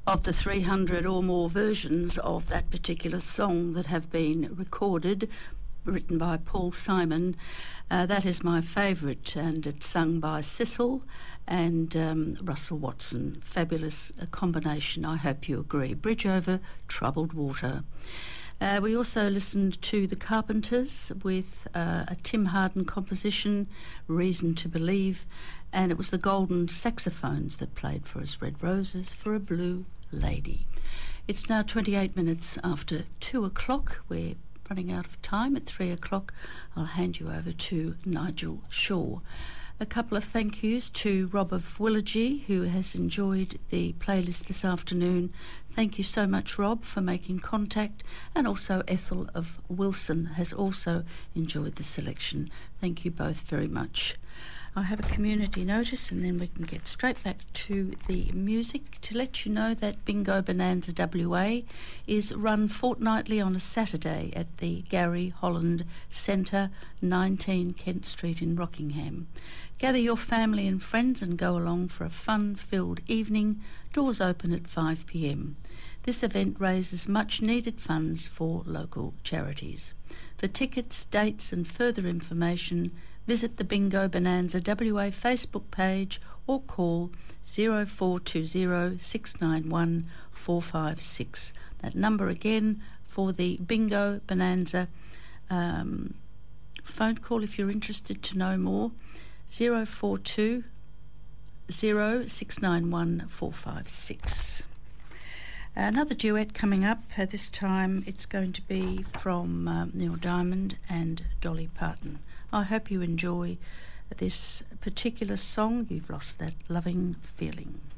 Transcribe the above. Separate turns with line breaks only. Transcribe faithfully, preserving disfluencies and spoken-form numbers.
of the three hundred or more versions of that particular song that have been recorded, written by Paul Simon. Uh, that is my favourite, and it's sung by Sissel and um, Russell Watson. Fabulous uh, combination, I hope you agree. Bridge Over Troubled Water. Uh, we also listened to The Carpenters with uh, a Tim Harden composition, Reason to Believe, and it was the Golden Saxophones that played for us, Red Roses for a Blue Lady. It's now twenty-eight minutes after two o'clock. We're running out of time. At three o'clock, I'll hand you over to Nigel Shaw. A couple of thank yous to Rob of Willagee, who has enjoyed the playlist this afternoon. Thank you so much, Rob, for making contact. And also Ethel of Wilson has also enjoyed the selection. Thank you both very much. I have a community notice and then we can get straight back to the music to let you know that Bingo Bonanza W A is run fortnightly on a Saturday at the Gary Holland Centre, nineteen Kent Street in Rockingham. Gather your family and friends and go along for a fun-filled evening. Doors open at five p m. This event raises much-needed funds for local charities. For tickets, dates and further information, visit the Bingo Bonanza W A Facebook page or call zero four two zero, six nine one, four five six. That number again for the Bingo Bonanza um, phone call if you're interested to know more, zero four two zero, six nine one, four five six. Another duet coming up. Uh, this time it's going to be from uh, Neil Diamond and Dolly Parton. I hope you enjoy this particular song, You've Lost That Loving Feeling.